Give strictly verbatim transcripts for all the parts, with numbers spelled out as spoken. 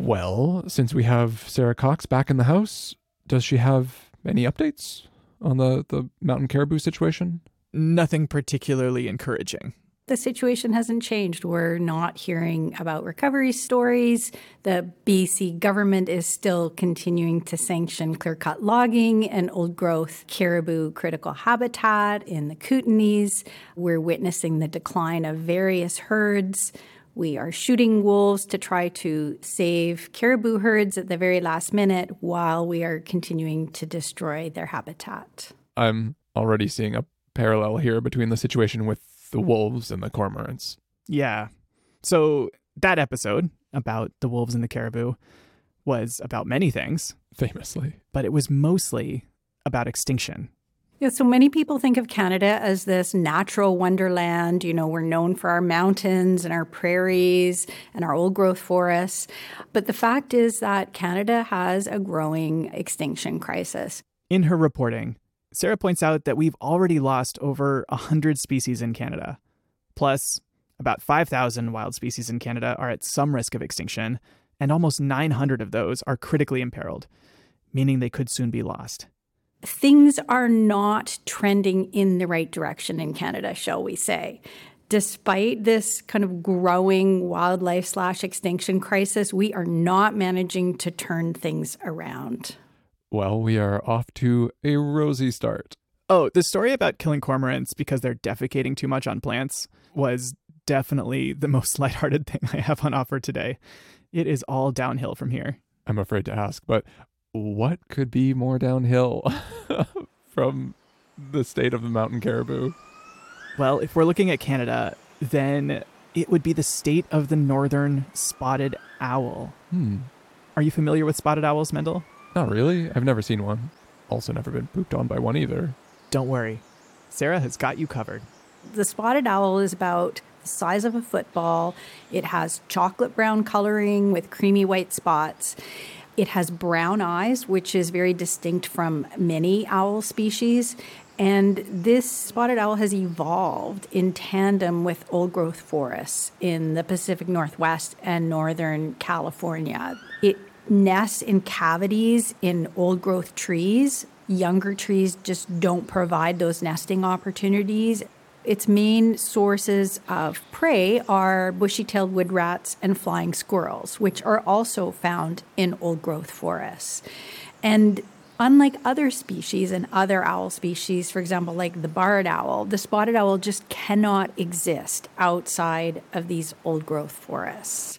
Well, since we have Sarah Cox back in the house, does she have any updates on the, the mountain caribou situation? Nothing particularly encouraging. The situation hasn't changed. We're not hearing about recovery stories. The B C government is still continuing to sanction clear-cut logging and old-growth caribou critical habitat in the Kootenays. We're witnessing the decline of various herds. We are shooting wolves to try to save caribou herds at the very last minute while we are continuing to destroy their habitat. I'm already seeing a parallel here between the situation with the wolves and the cormorants. Yeah. So that episode about the wolves and the caribou was about many things. Famously. But it was mostly about extinction. Yeah, so many people think of Canada as this natural wonderland. You know, we're known for our mountains and our prairies and our old-growth forests. But the fact is that Canada has a growing extinction crisis. In her reporting, Sarah points out that we've already lost over one hundred species in Canada. Plus, about five thousand wild species in Canada are at some risk of extinction, and almost nine hundred of those are critically imperiled, meaning they could soon be lost. Things are not trending in the right direction in Canada, shall we say. Despite this kind of growing wildlife slash extinction crisis, we are not managing to turn things around. Well, we are off to a rosy start. Oh, the story about killing cormorants because they're defecating too much on plants was definitely the most lighthearted thing I have on offer today. It is all downhill from here. I'm afraid to ask, but what could be more downhill from the state of the mountain caribou? Well, if we're looking at Canada, then it would be the state of the northern spotted owl. Hmm. Are you familiar with spotted owls, Mendel? Not really. I've never seen one. Also never been pooped on by one either. Don't worry. Sarah has got you covered. The spotted owl is about the size of a football. It has chocolate brown coloring with creamy white spots. It has brown eyes, which is very distinct from many owl species. And this spotted owl has evolved in tandem with old-growth forests in the Pacific Northwest and Northern California. It nests in cavities in old-growth trees. Younger trees just don't provide those nesting opportunities. Its main sources of prey are bushy-tailed wood rats and flying squirrels, which are also found in old-growth forests. And unlike other species and other owl species, for example, like the barred owl, the spotted owl just cannot exist outside of these old-growth forests.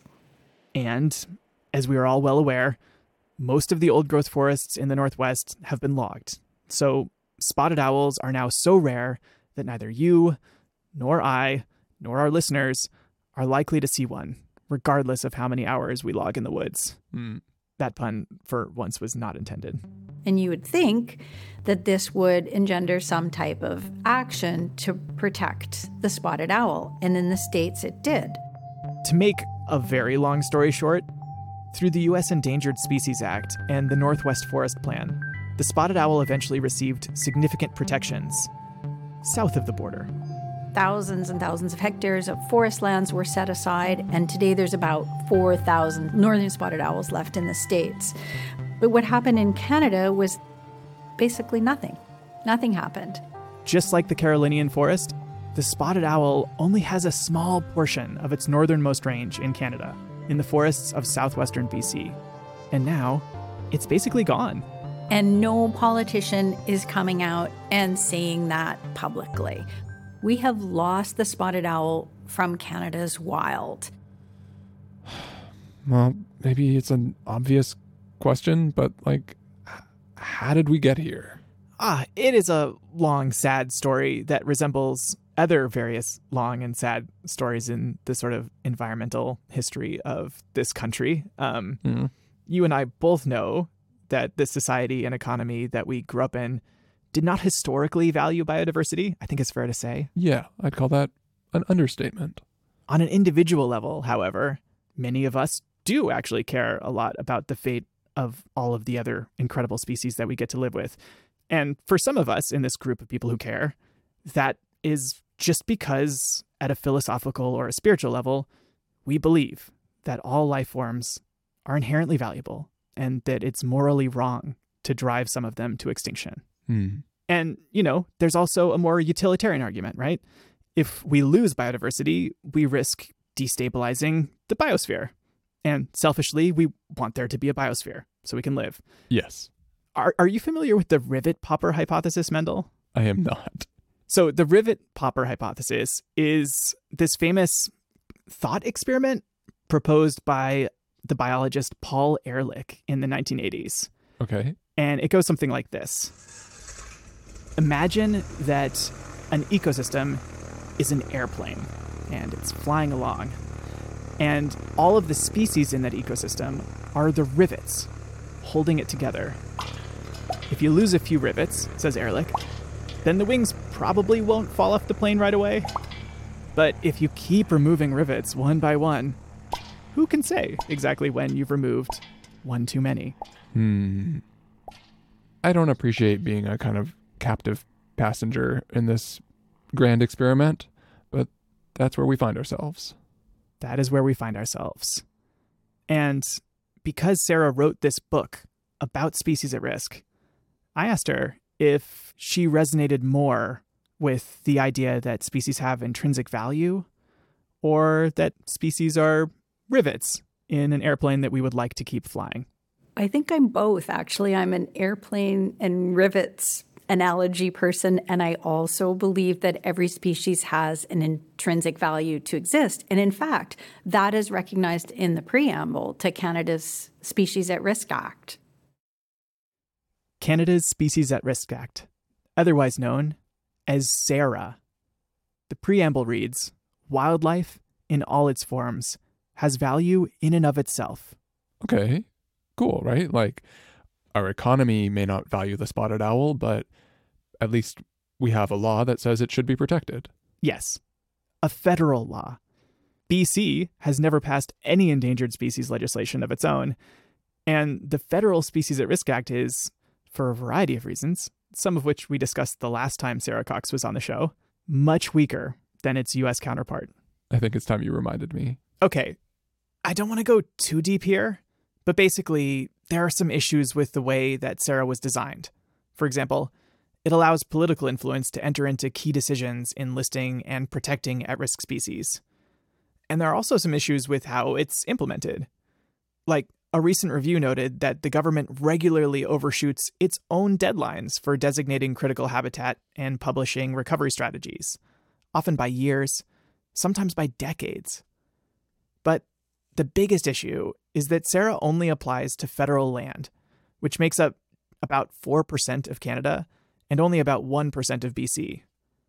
And as we are all well aware, most of the old-growth forests in the Northwest have been logged. So spotted owls are now so rare that neither you, nor I, nor our listeners are likely to see one, regardless of how many hours we log in the woods. Mm. That pun, for once, was not intended. And you would think that this would engender some type of action to protect the spotted owl. And in the States, it did. To make a very long story short, through the U S Endangered Species Act and the Northwest Forest Plan, the spotted owl eventually received significant protections south of the border. Thousands and thousands of hectares of forest lands were set aside, and today there's about four thousand northern spotted owls left in the States. But what happened in Canada was basically nothing. Nothing happened. Just like the Carolinian forest, the spotted owl only has a small portion of its northernmost range in Canada, in the forests of southwestern B C. And now, it's basically gone. And no politician is coming out and saying that publicly. We have lost the spotted owl from Canada's wild. Well, maybe it's an obvious question, but, like, how did we get here? Ah, it is a long, sad story that resembles other various long and sad stories in the sort of environmental history of this country. Um, mm. You and I both know that the society and economy that we grew up in did not historically value biodiversity, I think it's fair to say. Yeah, I'd call that an understatement. On an individual level, however, many of us do actually care a lot about the fate of all of the other incredible species that we get to live with. And for some of us in this group of people who care, that is just because at a philosophical or a spiritual level, we believe that all life forms are inherently valuable and that it's morally wrong to drive some of them to extinction. Hmm. And, you know, there's also a more utilitarian argument, right? If we lose biodiversity, we risk destabilizing the biosphere. And selfishly, we want there to be a biosphere so we can live. Yes. Are, are you familiar with the rivet popper hypothesis, Mendel? I am not. So the rivet popper hypothesis is this famous thought experiment proposed by the biologist Paul Ehrlich in the nineteen eighties. Okay. And it goes something like this. Imagine that an ecosystem is an airplane and it's flying along. And all of the species in that ecosystem are the rivets holding it together. If you lose a few rivets, says Ehrlich, then the wings probably won't fall off the plane right away. But if you keep removing rivets one by one, who can say exactly when you've removed one too many? Hmm. I don't appreciate being a kind of captive passenger in this grand experiment, but that's where we find ourselves. That is where we find ourselves. And because Sarah wrote this book about species at risk, I asked her if she resonated more with the idea that species have intrinsic value or that species are rivets in an airplane that we would like to keep flying. I think I'm both, actually. I'm an airplane and rivets analogy person, and I also believe that every species has an intrinsic value to exist. And in fact, that is recognized in the preamble to Canada's Species at Risk Act. Canada's Species at Risk Act, otherwise known as SARA. The preamble reads, "Wildlife, in all its forms, has value in and of itself." Okay, cool, right? Like, our economy may not value the spotted owl, but at least we have a law that says it should be protected. Yes, a federal law. B C has never passed any endangered species legislation of its own, and the Federal Species at Risk Act is, for a variety of reasons, some of which we discussed the last time Sarah Cox was on the show, much weaker than its U S counterpart. I think it's time you reminded me. Okay, I don't want to go too deep here, but basically, there are some issues with the way that SARA was designed. For example, it allows political influence to enter into key decisions in listing and protecting at-risk species. And there are also some issues with how it's implemented. Like, a recent review noted that the government regularly overshoots its own deadlines for designating critical habitat and publishing recovery strategies, often by years, sometimes by decades. But the biggest issue is that SARA only applies to federal land, which makes up about four percent of Canada and only about one percent of B C.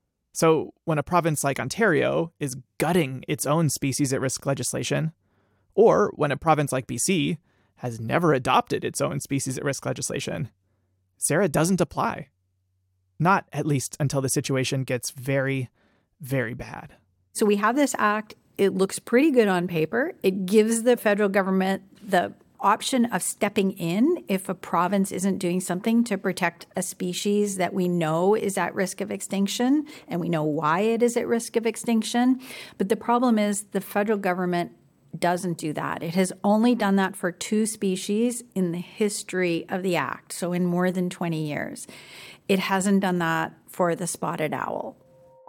So when a province like Ontario is gutting its own species at risk legislation, or when a province like B C has never adopted its own species at risk legislation, SARA doesn't apply. Not at least until the situation gets very, very bad. So we have this act. It looks pretty good on paper. It gives the federal government the option of stepping in if a province isn't doing something to protect a species that we know is at risk of extinction, and we know why it is at risk of extinction. But the problem is the federal government doesn't do that. It has only done that for two species in the history of the Act, so in more than twenty years. It hasn't done that for the spotted owl.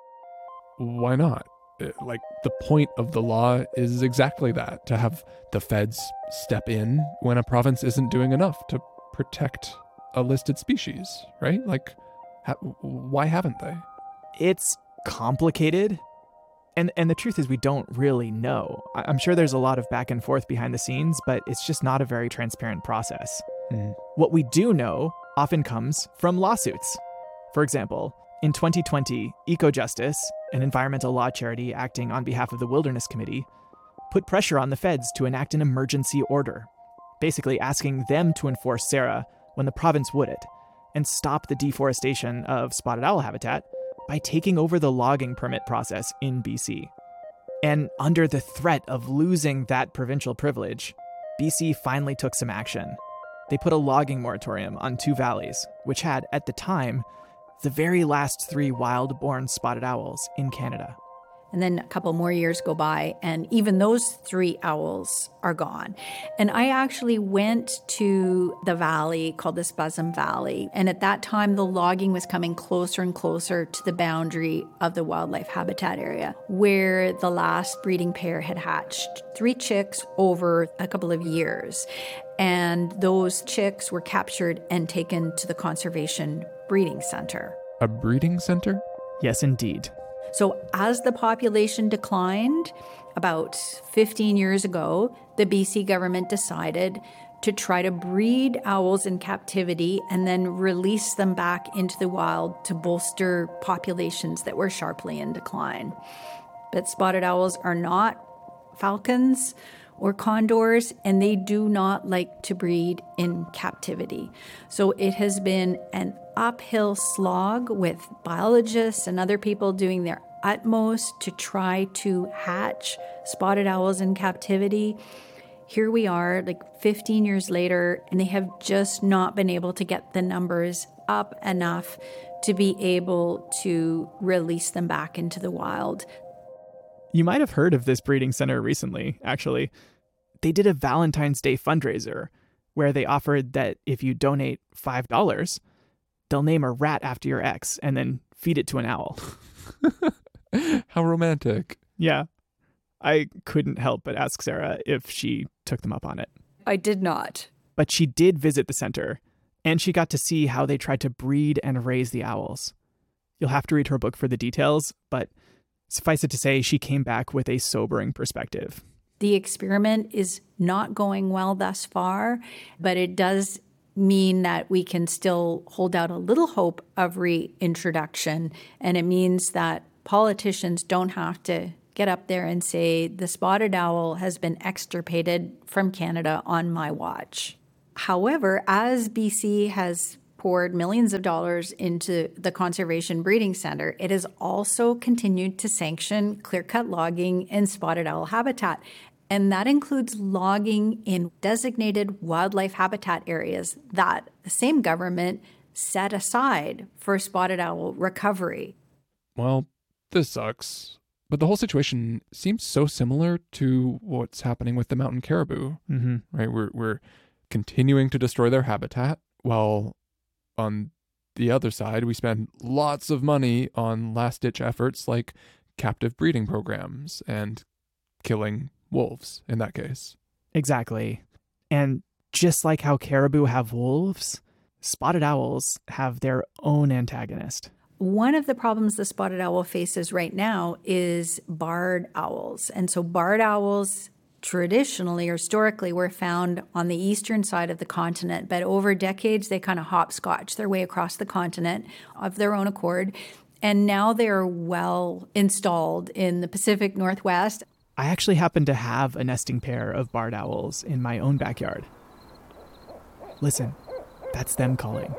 Why not? Like, the point of the law is exactly that, to have the feds step in when a province isn't doing enough to protect a listed species, right? Like, ha- why haven't they? It's complicated. And and the truth is we don't really know. I'm sure there's a lot of back and forth behind the scenes, but it's just not a very transparent process. Mm. What we do know often comes from lawsuits. For example, in twenty twenty, EcoJustice, an environmental law charity acting on behalf of the Wilderness Committee, put pressure on the feds to enact an emergency order, basically asking them to enforce SARA when the province wouldn't, and stop the deforestation of spotted owl habitat by taking over the logging permit process in B C. And under the threat of losing that provincial privilege, B C finally took some action. They put a logging moratorium on two valleys, which had, at the time, the very last three wild-born spotted owls in Canada. And then a couple more years go by, and even those three owls are gone. And I actually went to the valley called the Spuzum Valley. And at that time, the logging was coming closer and closer to the boundary of the wildlife habitat area, where the last breeding pair had hatched three chicks over a couple of years. And those chicks were captured and taken to the Conservation Breeding Center. A breeding center? Yes, indeed. So as the population declined, about fifteen years ago, the B C government decided to try to breed owls in captivity and then release them back into the wild to bolster populations that were sharply in decline. But spotted owls are not falcons or condors, and they do not like to breed in captivity. So it has been an uphill slog with biologists and other people doing their utmost to try to hatch spotted owls in captivity. Here we are, like fifteen years later, and they have just not been able to get the numbers up enough to be able to release them back into the wild. You might have heard of this breeding center recently, actually. They did a Valentine's Day fundraiser where they offered that if you donate five dollars, they'll name a rat after your ex and then feed it to an owl. How romantic. Yeah. I couldn't help but ask Sarah if she took them up on it. I did not. But she did visit the center, and she got to see how they tried to breed and raise the owls. You'll have to read her book for the details, but suffice it to say, she came back with a sobering perspective. The experiment is not going well thus far, but it does mean that we can still hold out a little hope of reintroduction. And it means that politicians don't have to get up there and say, the spotted owl has been extirpated from Canada on my watch. However, as B C has poured millions of dollars into the Conservation Breeding Center, it has also continued to sanction clear-cut logging in spotted owl habitat. And that includes logging in designated wildlife habitat areas that the same government set aside for spotted owl recovery. Well, this sucks. But the whole situation seems so similar to what's happening with the mountain caribou, mm-hmm. right? We're, we're continuing to destroy their habitat while on the other side, we spend lots of money on last-ditch efforts like captive breeding programs and killing wolves in that case. Exactly. And just like how caribou have wolves, spotted owls have their own antagonist. One of the problems the spotted owl faces right now is barred owls. And so barred owls traditionally or historically were found on the eastern side of the continent, but over decades they kind of hopscotch their way across the continent of their own accord. And now they're well installed in the Pacific Northwest. I actually happen to have a nesting pair of barred owls in my own backyard. Listen, that's them calling.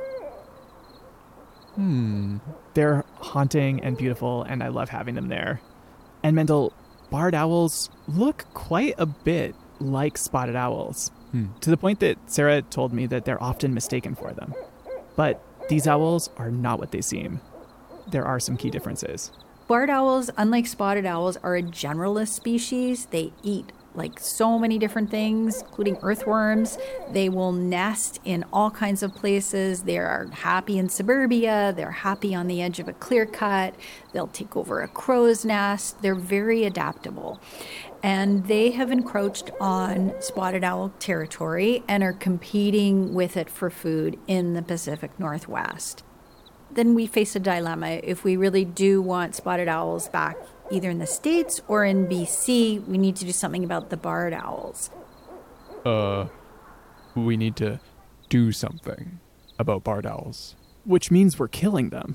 Hmm. They're haunting and beautiful, and I love having them there. And Mendel, barred owls look quite a bit like spotted owls, hmm. to the point that Sarah told me that they're often mistaken for them. But these owls are not what they seem. There are some key differences. Barred owls, unlike spotted owls, are a generalist species. They eat like so many different things, including earthworms. They will nest in all kinds of places. They are happy in suburbia. They're happy on the edge of a clear cut. They'll take over a crow's nest. They're very adaptable. And they have encroached on spotted owl territory and are competing with it for food in the Pacific Northwest. Then we face a dilemma. If we really do want spotted owls back, either in the States or in B C, we need to do something about the barred owls. Uh, we need to do something about barred owls. Which means we're killing them.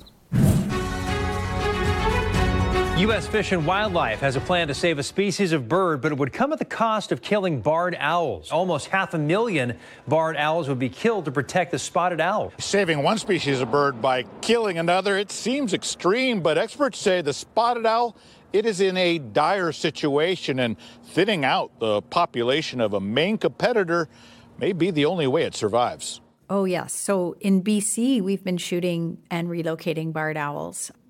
U S Fish and Wildlife has a plan to save a species of bird, but it would come at the cost of killing barred owls. Almost half a million barred owls would be killed to protect the spotted owl. Saving one species of bird by killing another, it seems extreme, but experts say the spotted owl, it is in a dire situation, and thinning out the population of a main competitor may be the only way it survives. Oh, yes. So in B C, we've been shooting and relocating barred owls.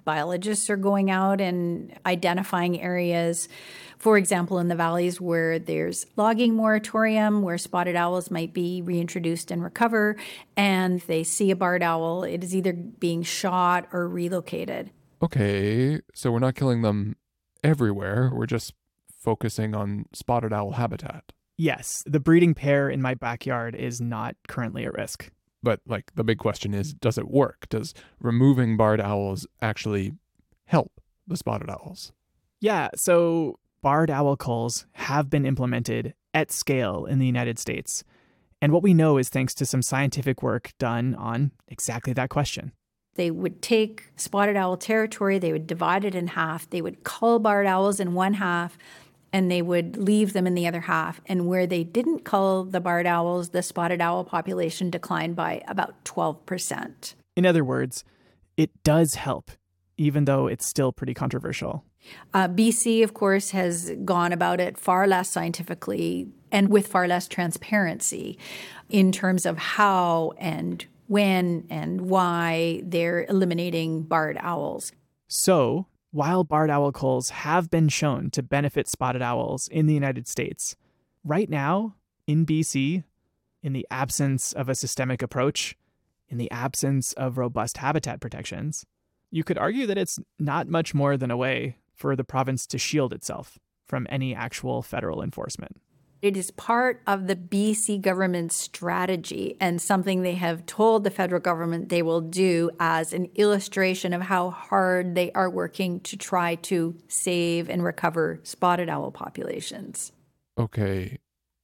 biologists are going out and identifying areas, for example, in the valleys where there's logging moratorium, where spotted owls might be reintroduced and recover, and they see a barred owl, it is either being shot or relocated. Okay, so we're not killing them everywhere. We're just focusing on spotted owl habitat. Yes, the breeding pair in my backyard is not currently at risk. But, like, the big question is, does it work? Does removing barred owls actually help the spotted owls? Yeah, so barred owl culls have been implemented at scale in the United States. And what we know is thanks to some scientific work done on exactly that question. They would take spotted owl territory, they would divide it in half, they would cull barred owls in one half, and they would leave them in the other half. And where they didn't cull the barred owls, the spotted owl population declined by about twelve percent. In other words, it does help, even though it's still pretty controversial. Uh, B C, of course, has gone about it far less scientifically and with far less transparency in terms of how and when and why they're eliminating barred owls. So, while barred owl culls have been shown to benefit spotted owls in the United States, right now, in B C, in the absence of a systemic approach, in the absence of robust habitat protections, you could argue that it's not much more than a way for the province to shield itself from any actual federal enforcement. It is part of the B C government's strategy and something they have told the federal government they will do as an illustration of how hard they are working to try to save and recover spotted owl populations. Okay,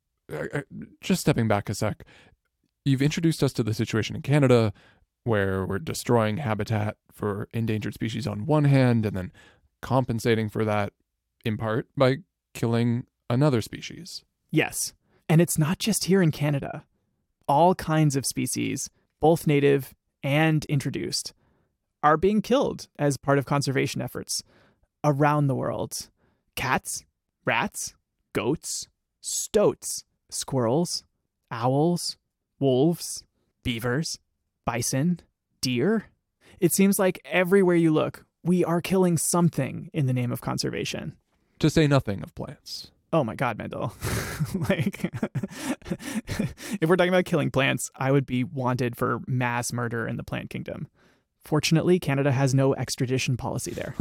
just stepping back a sec. You've introduced us to the situation in Canada where we're destroying habitat for endangered species on one hand and then compensating for that in part by killing another species. Yes, and it's not just here in Canada. All kinds of species, both native and introduced, are being killed as part of conservation efforts around the world. Cats, rats, goats, stoats, squirrels, owls, wolves, beavers, bison, deer. It seems like everywhere you look, we are killing something in the name of conservation. To say nothing of plants. Oh my God, Mendel. Like, if we're talking about killing plants, I would be wanted for mass murder in the plant kingdom. Fortunately, Canada has no extradition policy there.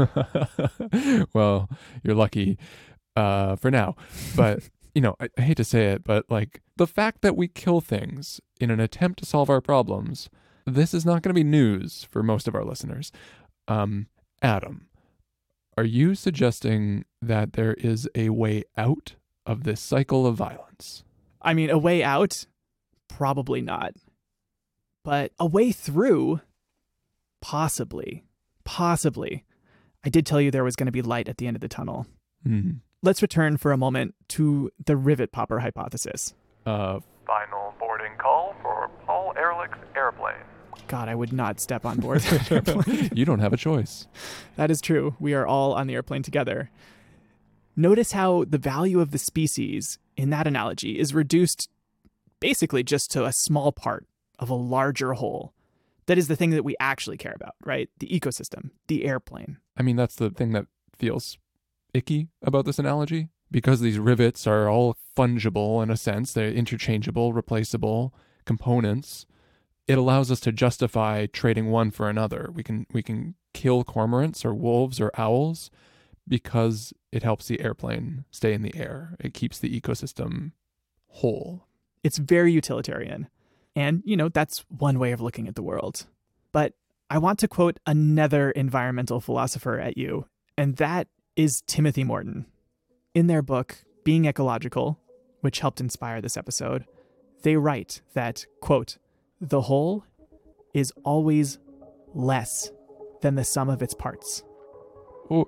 Well, you're lucky uh, for now. But, you know, I, I hate to say it, but like the fact that we kill things in an attempt to solve our problems, this is not going to be news for most of our listeners. Um, Adam, are you suggesting that there is a way out of this cycle of violence? I mean, a way out? Probably not. But a way through? Possibly. Possibly. I did tell you there was going to be light at the end of the tunnel. Mm. Let's return for a moment to the rivet popper hypothesis. Uh, Final boarding call for Paul Ehrlich's airplane. God, I would not step on board that airplane. You don't have a choice. That is true. We are all on the airplane together. Notice how the value of the species in that analogy is reduced basically just to a small part of a larger whole. That is the thing that we actually care about, right? The ecosystem, the airplane. I mean, that's the thing that feels icky about this analogy. Because these rivets are all fungible in a sense, they're interchangeable, replaceable components. It allows us to justify trading one for another. We can we can kill cormorants or wolves or owls because it helps the airplane stay in the air. It keeps the ecosystem whole. It's very utilitarian. And, you know, that's one way of looking at the world. But I want to quote another environmental philosopher at you, and that is Timothy Morton. In their book, Being Ecological, which helped inspire this episode, they write that, quote, the whole is always less than the sum of its parts. Oh,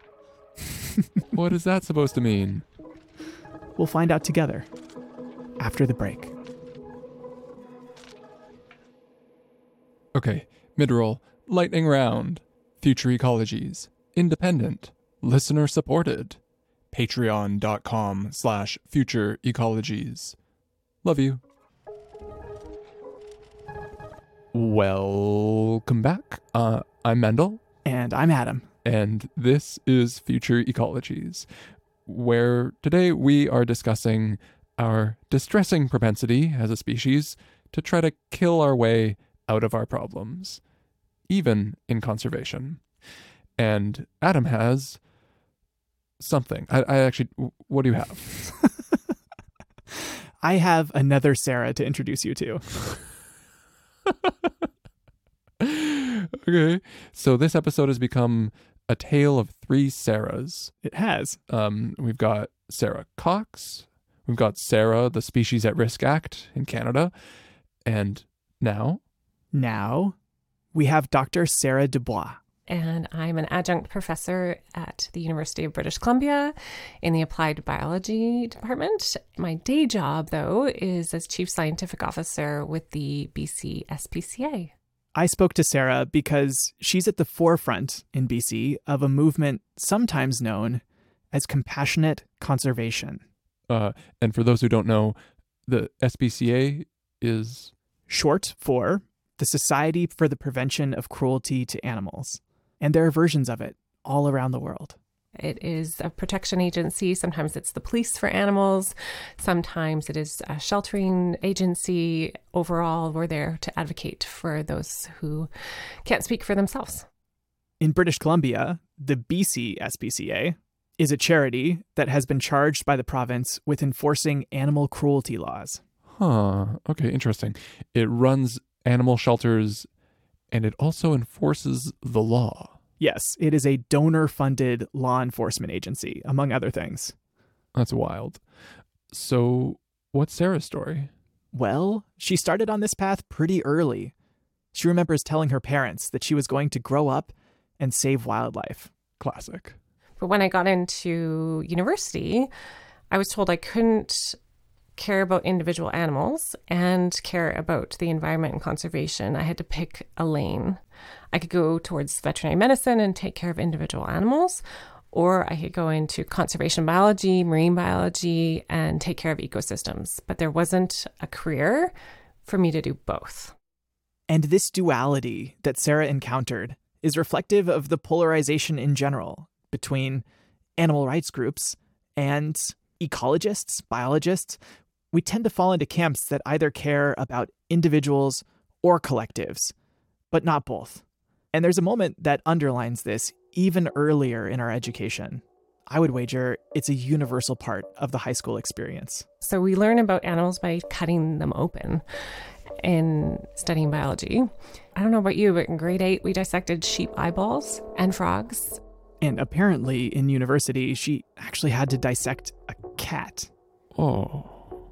what is that supposed to mean? We'll find out together after the break. Okay, mid-roll, lightning round, future ecologies, independent, listener supported, patreon.com slash future ecologies. Love you. Welcome back. Uh, I'm Mendel. And I'm Adam. And this is Future Ecologies, where today we are discussing our distressing propensity as a species to try to kill our way out of our problems, even in conservation. And Adam has something. I, I actually, what do you have? I have another Sarah to introduce you to. Okay, so this episode has become a tale of three Sarahs. It has. Um, we've got Sarah Cox, we've got Sarah, the Species at Risk Act in Canada, and now? Now, we have Doctor Sarah Dubois. And I'm an adjunct professor at the University of British Columbia in the Applied Biology Department. My day job, though, is as Chief Scientific Officer with the B C S P C A. I spoke to Sarah because she's at the forefront in B C of a movement sometimes known as compassionate conservation. Uh, and for those who don't know, the S P C A is short for the Society for the Prevention of Cruelty to Animals. And there are versions of it all around the world. It is a protection agency. Sometimes it's the police for animals. Sometimes it is a sheltering agency. Overall, we're there to advocate for those who can't speak for themselves. In British Columbia, the B C S P C A is a charity that has been charged by the province with enforcing animal cruelty laws. Huh. Okay, interesting. It runs animal shelters and it also enforces the law. Yes, it is a donor-funded law enforcement agency, among other things. That's wild. So, what's Sarah's story? Well, she started on this path pretty early. She remembers telling her parents that she was going to grow up and save wildlife. Classic. But when I got into university, I was told I couldn't care about individual animals and care about the environment and conservation. I had to pick a lane. I could go towards veterinary medicine and take care of individual animals, or I could go into conservation biology, marine biology, and take care of ecosystems. But there wasn't a career for me to do both. And this duality that Sarah encountered is reflective of the polarization in general between animal rights groups and ecologists, biologists. We tend to fall into camps that either care about individuals or collectives, but not both. And there's a moment that underlines this even earlier in our education. I would wager it's a universal part of the high school experience. So we learn about animals by cutting them open in studying biology. I don't know about you, but in grade eight, we dissected sheep eyeballs and frogs. And apparently in university, she actually had to dissect a cat. Oh.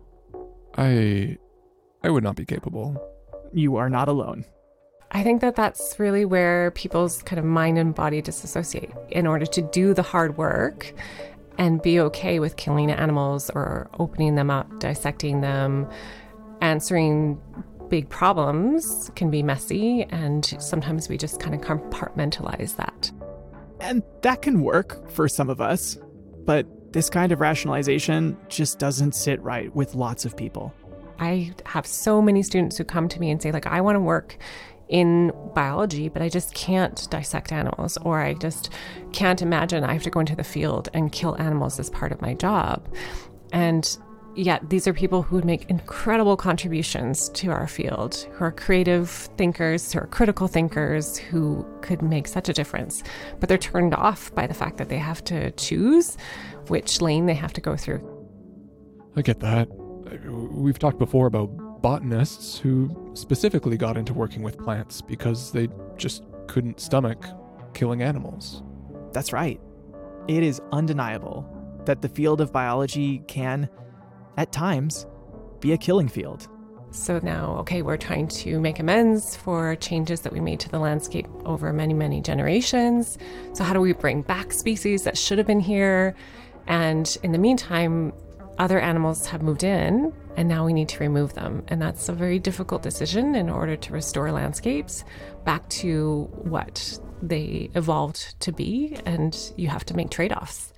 I I would not be capable. You are not alone. I think that that's really where people's kind of mind and body disassociate. In order to do the hard work and be okay with killing animals or opening them up, dissecting them, answering big problems can be messy, and sometimes we just kind of compartmentalize that. And that can work for some of us, but this kind of rationalization just doesn't sit right with lots of people. I have so many students who come to me and say, like, I want to work in biology, but I just can't dissect animals, or I just can't imagine I have to go into the field and kill animals as part of my job. And yet these are people who would make incredible contributions to our field, who are creative thinkers, who are critical thinkers, who could make such a difference. But they're turned off by the fact that they have to choose which lane they have to go through. I get that. We've talked before about botanists who specifically got into working with plants because they just couldn't stomach killing animals. That's right. It is undeniable that the field of biology can, at times, be a killing field. So now, okay, we're trying to make amends for changes that we made to the landscape over many, many generations. So how do we bring back species that should have been here? And in the meantime, other animals have moved in, and now we need to remove them. And that's a very difficult decision in order to restore landscapes back to what they evolved to be, and you have to make trade-offs.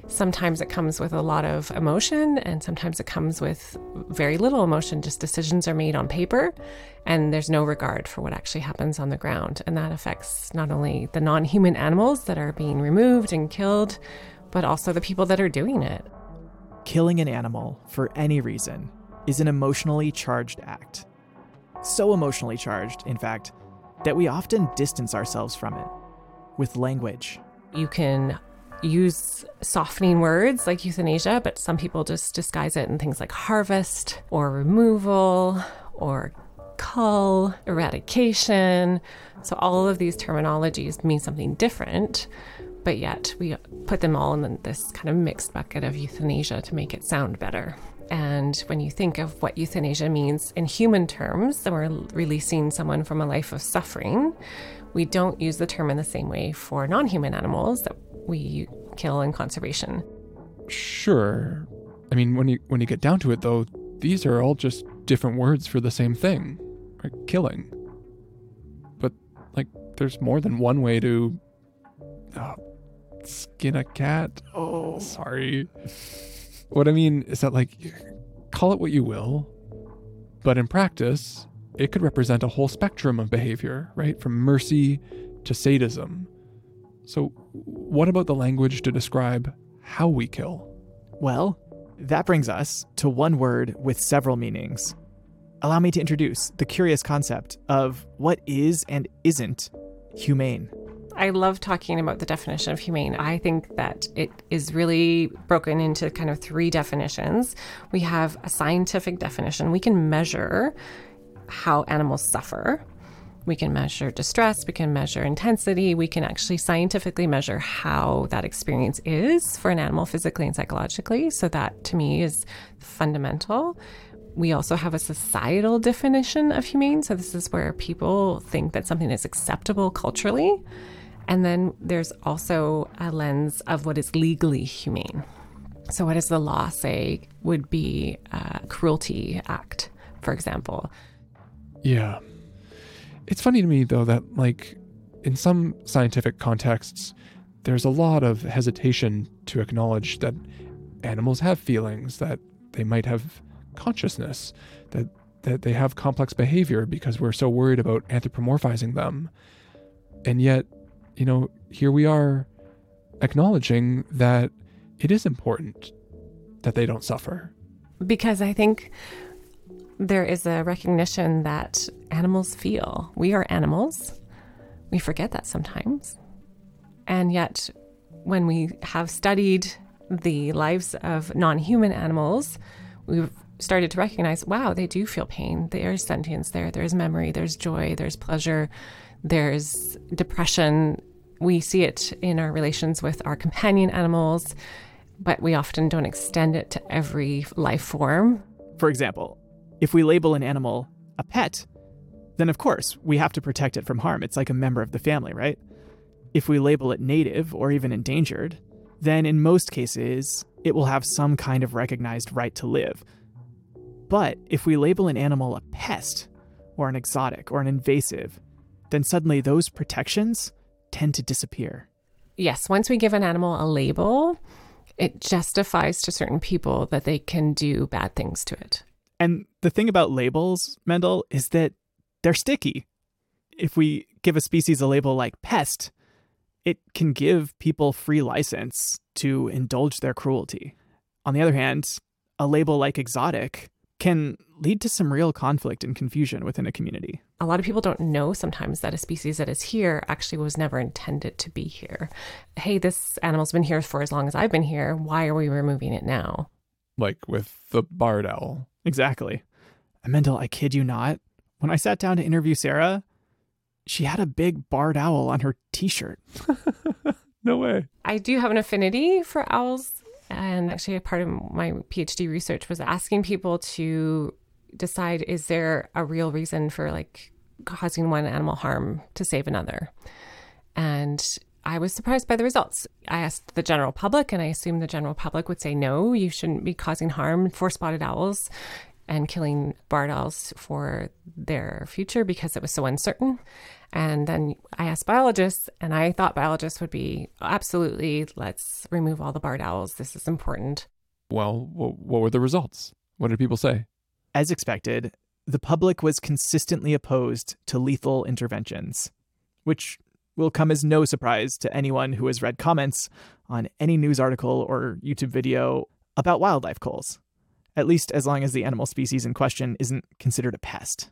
Sometimes it comes with a lot of emotion, and sometimes it comes with very little emotion. Just decisions are made on paper, and there's no regard for what actually happens on the ground. And that affects not only the non-human animals that are being removed and killed, but also the people that are doing it. Killing an animal for any reason is an emotionally charged act. So emotionally charged, in fact, that we often distance ourselves from it with language. You can use softening words like euthanasia, but some people just disguise it in things like harvest or removal or cull, eradication. So all of these terminologies mean something different, but yet we put them all in this kind of mixed bucket of euthanasia to make it sound better. And when you think of what euthanasia means in human terms, then we're releasing someone from a life of suffering. We don't use the term in the same way for non-human animals that we kill in conservation. Sure. I mean, when you when you get down to it, though, these are all just different words for the same thing, right? Killing. But, like, there's more than one way to oh, skin a cat. Oh, sorry. What I mean is that, like, call it what you will, but in practice, it could represent a whole spectrum of behavior, right? From mercy to sadism. So what about the language to describe how we kill? Well, that brings us to one word with several meanings. Allow me to introduce the curious concept of what is and isn't humane. I love talking about the definition of humane. I think that it is really broken into kind of three definitions. We have a scientific definition. We can measure how animals suffer. We can measure distress, we can measure intensity, we can actually scientifically measure how that experience is for an animal physically and psychologically. So that, to me, is fundamental. We also have a societal definition of humane. So this is where people think that something is acceptable culturally. And then there's also a lens of what is legally humane. So what does the law say would be a cruelty act, for example? Yeah. It's funny to me, though, that, like, in some scientific contexts, there's a lot of hesitation to acknowledge that animals have feelings, that they might have consciousness, that, that they have complex behavior because we're so worried about anthropomorphizing them. And yet, you know, here we are acknowledging that it is important that they don't suffer. Because I think there is a recognition that animals feel. We are animals. We forget that sometimes. And yet, when we have studied the lives of non-human animals, we've started to recognize, wow, they do feel pain. There's sentience there. There's memory. There's joy. There's pleasure. There's depression. We see it in our relations with our companion animals, but we often don't extend it to every life form. For example, if we label an animal a pet, then of course we have to protect it from harm. It's like a member of the family, right? If we label it native or even endangered, then in most cases it will have some kind of recognized right to live. But if we label an animal a pest or an exotic or an invasive, then suddenly those protections tend to disappear. Yes, once we give an animal a label, it justifies to certain people that they can do bad things to it. And the thing about labels, Mendel, is that they're sticky. If we give a species a label like pest, it can give people free license to indulge their cruelty. On the other hand, a label like exotic can lead to some real conflict and confusion within a community. A lot of people don't know sometimes that a species that is here actually was never intended to be here. Hey, this animal's been here for as long as I've been here. Why are we removing it now? Like with the barred owl. Exactly. And Mendel, I kid you not, when I sat down to interview Sarah, she had a big barred owl on her t-shirt. No way. I do have an affinity for owls. And actually, a part of my PhD research was asking people to decide, is there a real reason for like causing one animal harm to save another? And I was surprised by the results. I asked the general public, and I assumed the general public would say, no, you shouldn't be causing harm for spotted owls. and killing barred owls for their future because it was so uncertain. And then I asked biologists, and I thought biologists would be, absolutely, let's remove all the barred owls. This is important. Well, what were the results? What did people say? As expected, the public was consistently opposed to lethal interventions, which will come as no surprise to anyone who has read comments on any news article or YouTube video about wildlife culls, at least as long as the animal species in question isn't considered a pest.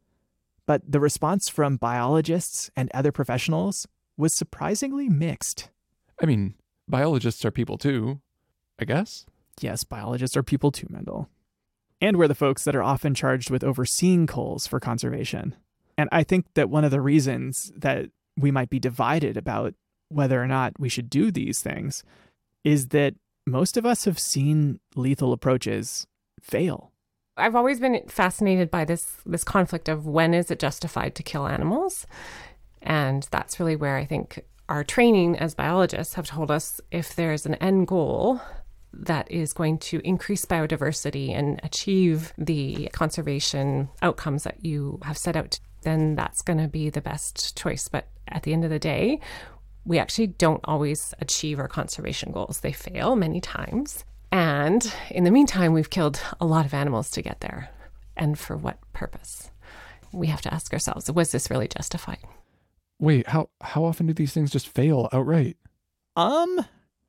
But the response from biologists and other professionals was surprisingly mixed. I mean, biologists are people too, I guess? Yes, biologists are people too, Mendel. And we're the folks that are often charged with overseeing culls for conservation. And I think that one of the reasons that we might be divided about whether or not we should do these things is that most of us have seen lethal approaches fail. I've always been fascinated by this this conflict of when is it justified to kill animals? And that's really where I think our training as biologists have told us if there's an end goal that is going to increase biodiversity and achieve the conservation outcomes that you have set out, then that's going to be the best choice. But at the end of the day, we actually don't always achieve our conservation goals. They fail many times. And in the meantime, we've killed a lot of animals to get there. And for what purpose? We have to ask ourselves, was this really justified? Wait, how how often do these things just fail outright? Um,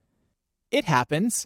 it happens.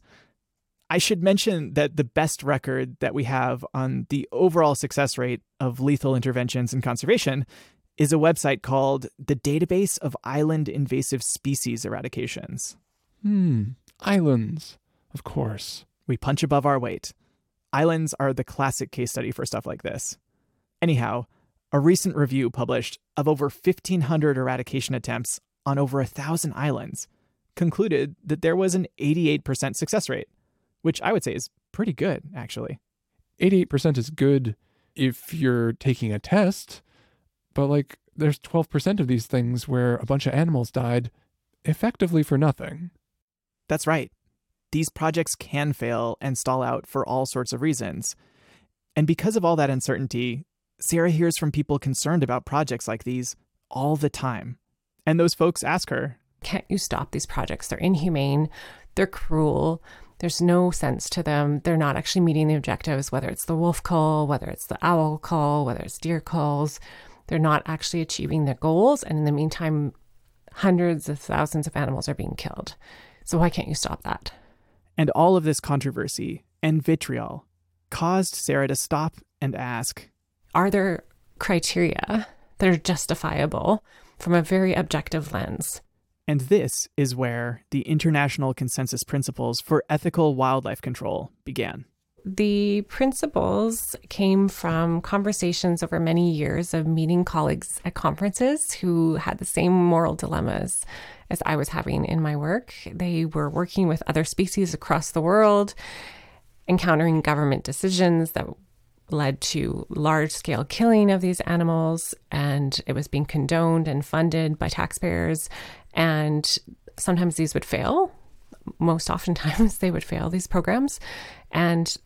I should mention that the best record that we have on the overall success rate of lethal interventions in conservation is a website called the Database of Island Invasive Species Eradications. Hmm, islands, of course. We punch above our weight. Islands are the classic case study for stuff like this. Anyhow, a recent review published of over fifteen hundred eradication attempts on over a thousand islands concluded that there was an eighty-eight percent success rate, which I would say is pretty good, actually. eighty-eight percent is good if you're taking a test, but like there's twelve percent of these things where a bunch of animals died effectively for nothing. That's right. These projects can fail and stall out for all sorts of reasons. And because of all that uncertainty, Sarah hears from people concerned about projects like these all the time. And those folks ask her, can't you stop these projects? They're inhumane. They're cruel. There's no sense to them. They're not actually meeting the objectives, whether it's the wolf cull, whether it's the owl cull, whether it's deer culls. They're not actually achieving their goals. And in the meantime, hundreds of thousands of animals are being killed. So why can't you stop that? And all of this controversy and vitriol caused Sarah to stop and ask, are there criteria that are justifiable from a very objective lens? And this is where the International Consensus Principles for Ethical Wildlife Control began. The principles came from conversations over many years of meeting colleagues at conferences who had the same moral dilemmas as I was having in my work. They were working with other species across the world, encountering government decisions that led to large-scale killing of these animals, and it was being condoned and funded by taxpayers. And sometimes these would fail. Most oftentimes they would fail, these programs. And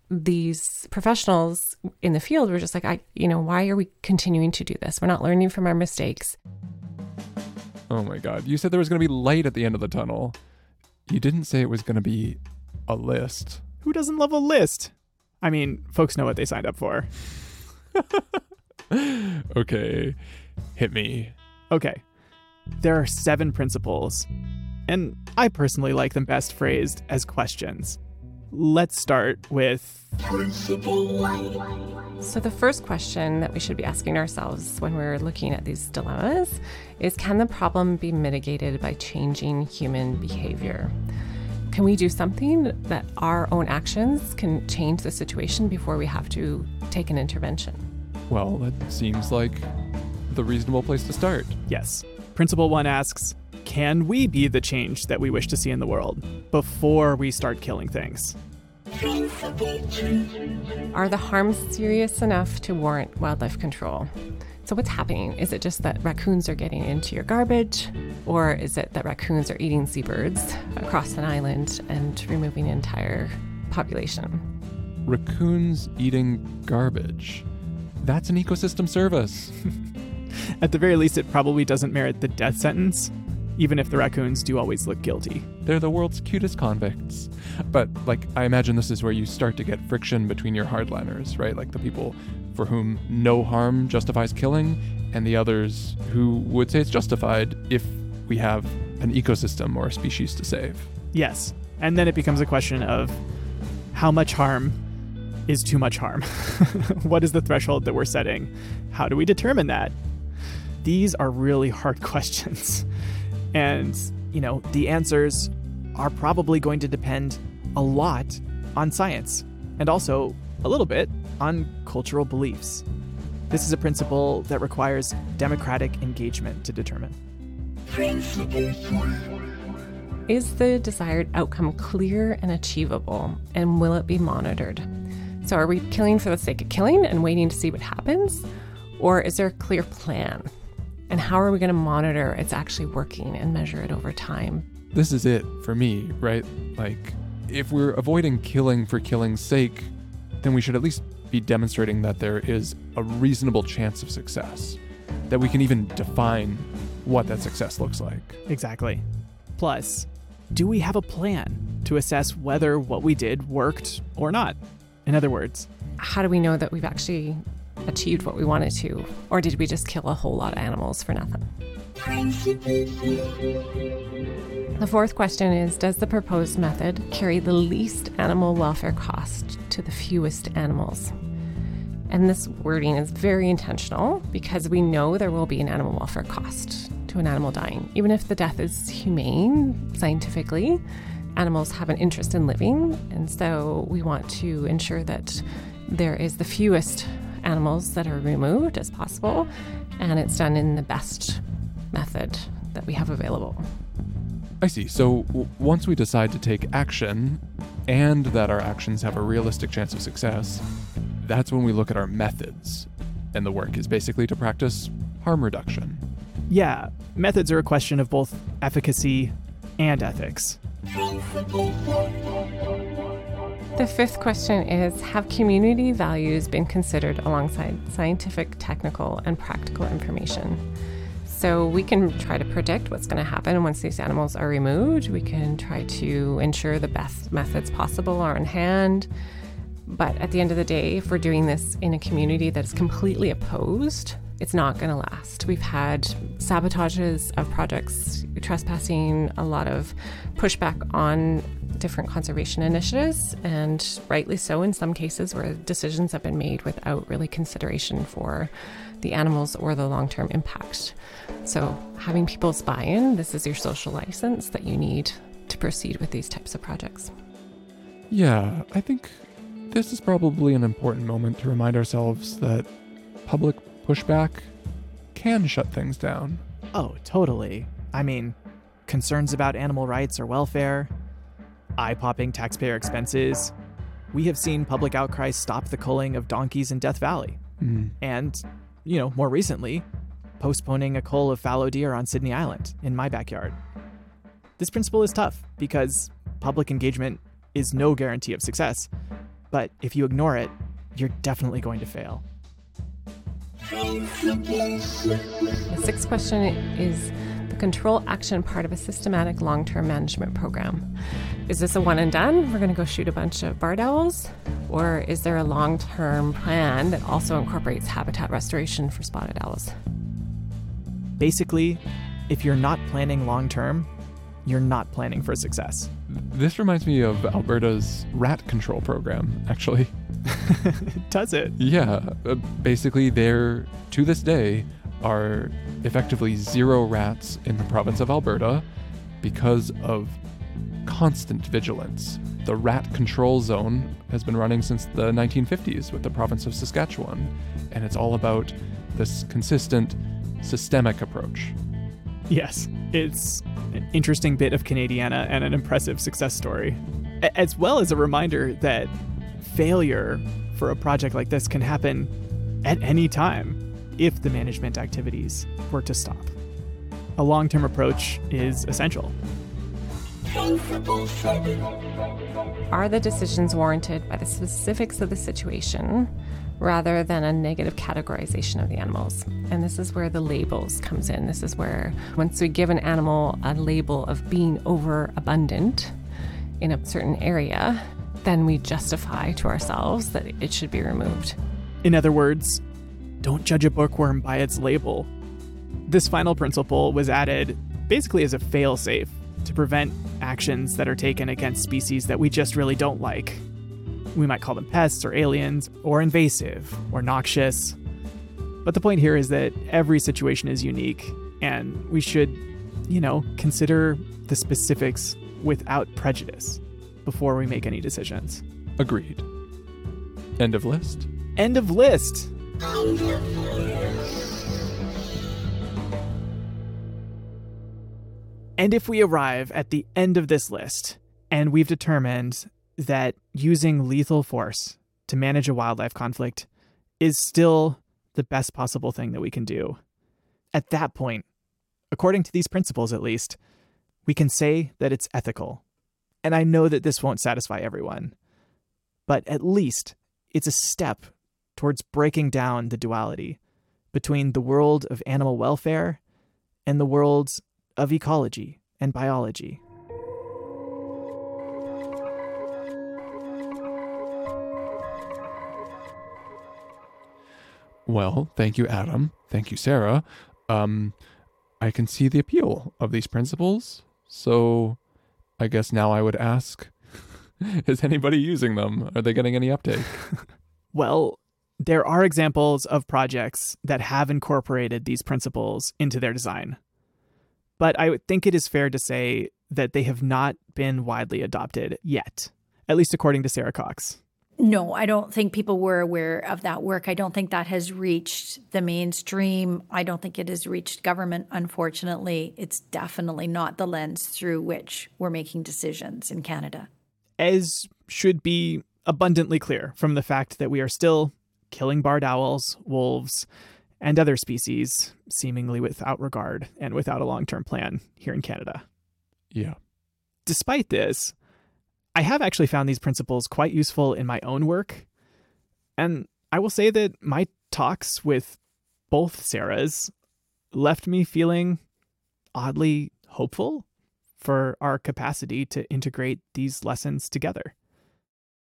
these professionals in the field were just like, I, you know, why are we continuing to do this? We're not learning from our mistakes. Oh my God. You said there was going to be light at the end of the tunnel. You didn't say it was going to be a list. Who doesn't love a list? I mean, folks know what they signed up for. Okay, hit me. Okay. There are seven principles, and I personally like them best phrased as questions. Let's start with Principle one. So the first question that we should be asking ourselves when we're looking at these dilemmas is, can the problem be mitigated by changing human behavior? Can we do something that our own actions can change the situation before we have to take an intervention? Well, that seems like the reasonable place to start. Yes. Principle one asks, can we be the change that we wish to see in the world before we start killing things? Are the harms serious enough to warrant wildlife control? So what's happening? Is it just that raccoons are getting into your garbage? Or is it that raccoons are eating seabirds across an island and removing an entire population? raccoons eating garbage. That's an ecosystem service. At the very least, it probably doesn't merit the death sentence, even if the raccoons do always look guilty. They're the world's cutest convicts. But, like, I imagine this is where you start to get friction between your hardliners, right? Like the people for whom no harm justifies killing, and the others who would say it's justified if we have an ecosystem or a species to save. Yes. And then it becomes a question of how much harm is too much harm? What is the threshold that we're setting? How do we determine that? These are really hard questions. And, you know, the answers are probably going to depend a lot on science and also a little bit on cultural beliefs. This is a principle that requires democratic engagement to determine. Principle three. Is the desired outcome clear and achievable, and will it be monitored? So are we killing for the sake of killing and waiting to see what happens? Or is there a clear plan? And how are we going to monitor it's actually working and measure it over time? This is it for me, right? Like, if we're avoiding killing for killing's sake, then we should at least be demonstrating that there is a reasonable chance of success, that we can even define what that success looks like. Exactly. Plus, do we have a plan to assess whether what we did worked or not? In other words, how do we know that we've actually achieved what we wanted to? Or did we just kill a whole lot of animals for nothing? The fourth question is, does the proposed method carry the least animal welfare cost to the fewest animals? And this wording is very intentional because we know there will be an animal welfare cost to an animal dying. Even if the death is humane, scientifically, animals have an interest in living, and so we want to ensure that there is the fewest animals that are removed as possible, and it's done in the best method that we have available. I see. So w- once we decide to take action, and that our actions have a realistic chance of success, that's when we look at our methods, and the work is basically to practice harm reduction. Yeah, methods are a question of both efficacy and ethics. The fifth question is, have community values been considered alongside scientific, technical, and practical information? So we can try to predict what's going to happen once these animals are removed. We can try to ensure the best methods possible are in hand. But at the end of the day, if we're doing this in a community that's completely opposed, it's not going to last. We've had sabotages of projects, trespassing, a lot of pushback on different conservation initiatives, and rightly so in some cases where decisions have been made without really consideration for the animals or the long-term impact. So having people's buy-in, this is your social license that you need to proceed with these types of projects. Yeah, I think this is probably an important moment to remind ourselves that public pushback can shut things down. Oh, totally. I mean, concerns about animal rights or welfare, eye-popping taxpayer expenses. We have seen public outcry stop the culling of donkeys in Death Valley. Mm. And, you know, more recently, postponing a cull of fallow deer on Sydney Island in my backyard. This principle is tough because public engagement is no guarantee of success. But if you ignore it, you're definitely going to fail. The sixth question is the control action part of a systematic long-term management program. Is this a one and done? We're going to go shoot a bunch of barred owls? Or is there a long-term plan that also incorporates habitat restoration for spotted owls? Basically, if you're not planning long-term, you're not planning for success. This reminds me of Alberta's rat control program, actually. Does it? Yeah. Uh, basically, there, to this day, are effectively zero rats in the province of Alberta because of constant vigilance. The rat control zone has been running since the nineteen fifties with the province of Saskatchewan, and it's all about this consistent, systemic approach. Yes, it's an interesting bit of Canadiana and an impressive success story, as well as a reminder that failure for a project like this can happen at any time if the management activities were to stop. A long-term approach is essential. Principle seven. Are the decisions warranted by the specifics of the situation rather than a negative categorization of the animals? And this is where the labels comes in. This is where once we give an animal a label of being overabundant in a certain area, then we justify to ourselves that it should be removed. In other words, don't judge a bookworm by its label. This final principle was added basically as a fail-safe to prevent actions that are taken against species that we just really don't like. We might call them pests or aliens or invasive or noxious. But the point here is that every situation is unique, and we should, you know, consider the specifics without prejudice before we make any decisions. Agreed. End of list? End of list! And if we arrive at the end of this list, and we've determined that using lethal force to manage a wildlife conflict is still the best possible thing that we can do, at that point, according to these principles at least, we can say that it's ethical. And I know that this won't satisfy everyone, but at least it's a step towards breaking down the duality between the world of animal welfare and the worlds of ecology and biology. Well, thank you, Adam. Thank you, Sarah. Um, I can see the appeal of these principles, so I guess now I would ask, is anybody using them? Are they getting any uptake? Well, there are examples of projects that have incorporated these principles into their design. But I would think it is fair to say that they have not been widely adopted yet, at least according to Sarah Cox. No, I don't think people were aware of that work. I don't think that has reached the mainstream. I don't think it has reached government, unfortunately. It's definitely not the lens through which we're making decisions in Canada. As should be abundantly clear from the fact that we are still killing barred owls, wolves, and other species, seemingly without regard and without a long-term plan here in Canada. Yeah. Despite this, I have actually found these principles quite useful in my own work. And I will say that my talks with both Sarahs left me feeling oddly hopeful for our capacity to integrate these lessons together.